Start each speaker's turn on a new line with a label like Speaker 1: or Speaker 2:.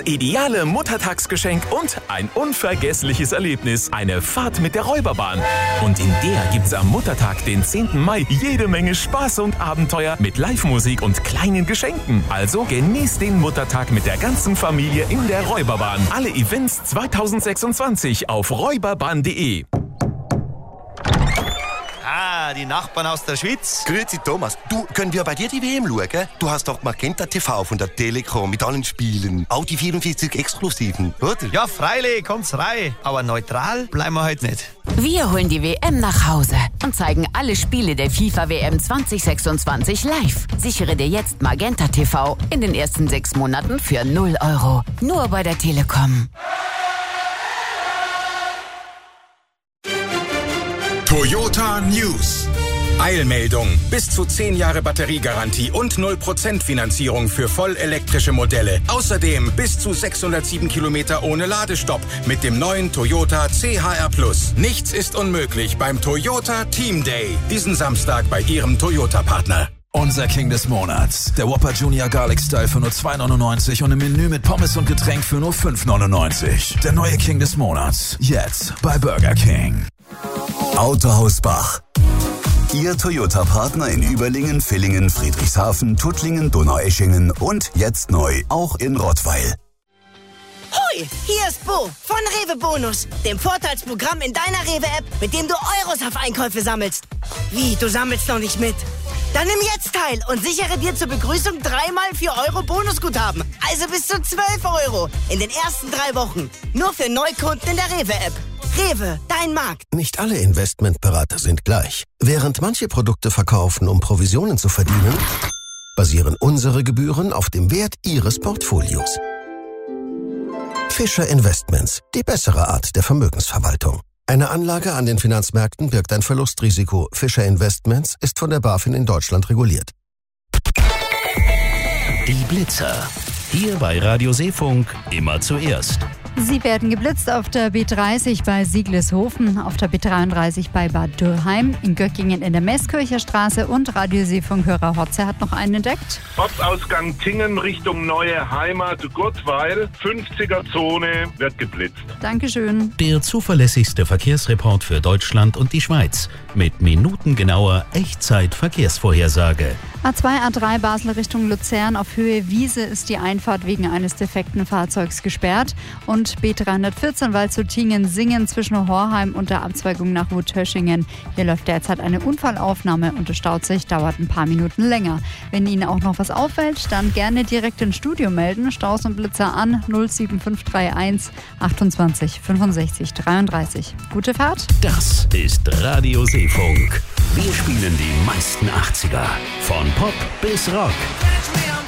Speaker 1: ideale Muttertagsgeschenk und ein unvergessliches Erlebnis. Eine Fahrt mit der Räuberbahn. Und in der gibt's am Muttertag, den 10. Mai, jede Menge Spaß und Abenteuer mit Live-Musik und kleinen Geschenken. Also genießt den Muttertag mit der ganzen Familie in der Räuberbahn. Alle Events 2026 auf räuberbahn.de.
Speaker 2: Ah, die Nachbarn aus der Schweiz.
Speaker 3: Grüezi Thomas. Du, können wir bei dir die WM schauen? Du hast doch Magenta TV von der Telekom mit allen Spielen. Auch die 44 Exklusiven, oder?
Speaker 2: Ja, freilich, kommt's rein. Aber neutral bleiben wir heute nicht.
Speaker 4: Wir holen die WM nach Hause und zeigen alle Spiele der FIFA-WM 2026 live. Sichere dir jetzt Magenta TV in den ersten 6 Monaten für 0 €. Nur bei der Telekom.
Speaker 5: Toyota News. Eilmeldung. Bis zu 10 Jahre Batteriegarantie und 0% Finanzierung für vollelektrische Modelle. Außerdem bis zu 607 Kilometer ohne Ladestopp mit dem neuen Toyota CHR+. Nichts ist unmöglich beim Toyota Team Day. Diesen Samstag bei Ihrem Toyota-Partner.
Speaker 6: Unser King des Monats. Der Whopper Junior Garlic Style für nur 2,99 und im Menü mit Pommes und Getränk für nur 5,99. Der neue King des Monats. Jetzt bei Burger King.
Speaker 7: Autohaus Bach. Ihr Toyota-Partner in Überlingen, Villingen, Friedrichshafen, Tuttlingen, Donaueschingen und jetzt neu auch in Rottweil.
Speaker 8: Hoi, hier ist Bo von Rewe Bonus, dem Vorteilsprogramm in deiner Rewe-App, mit dem du Euros auf Einkäufe sammelst. Wie, du sammelst noch nicht mit? Dann nimm jetzt teil und sichere dir zur Begrüßung 3x 4 € Bonusguthaben. Also bis zu 12 € in den ersten 3 Wochen. Nur für Neukunden in der Rewe-App. Rewe, dein Markt.
Speaker 3: Nicht alle Investmentberater sind gleich. Während manche Produkte verkaufen, um Provisionen zu verdienen, basieren unsere Gebühren auf dem Wert Ihres Portfolios. Fischer Investments, die bessere Art der Vermögensverwaltung. Eine Anlage an den Finanzmärkten birgt ein Verlustrisiko. Fischer Investments ist von der BaFin in Deutschland reguliert.
Speaker 9: Die Blitzer. Hier bei Radio Seefunk immer zuerst.
Speaker 10: Sie werden geblitzt auf der B30 bei Siegleshofen, auf der B33 bei Bad Dürrheim, in Göckingen in der Meßkircher Straße und Radio Seefunkhörer Hotze hat noch einen entdeckt.
Speaker 11: Ortsausgang Tingen Richtung Neue Heimat Gurtweil, 50er-Zone wird geblitzt.
Speaker 10: Dankeschön.
Speaker 9: Der zuverlässigste Verkehrsreport für Deutschland und die Schweiz mit minutengenauer Echtzeit-Verkehrsvorhersage.
Speaker 10: A2, A3 Basel Richtung Luzern auf Höhe Wiese ist die Einfahrt wegen eines defekten Fahrzeugs gesperrt. Und B314 Waldshutingen-Singen zwischen Horheim und der Abzweigung nach Wuthöschingen. Hier läuft derzeit eine Unfallaufnahme und es staut sich, dauert ein paar Minuten länger. Wenn Ihnen auch noch was auffällt, dann gerne direkt ins Studio melden. Staus und Blitzer an 07531 28 65 33. Gute Fahrt.
Speaker 9: Das ist Radio Seefunk. Wir spielen die meisten 80er. Von Pop bis Rock.